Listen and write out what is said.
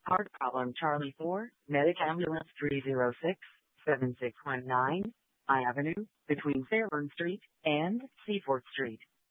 Hard problem Charlie 4, Medic Ambulance 306-7619, I Avenue, between Fairburn Street and Seaforth Street.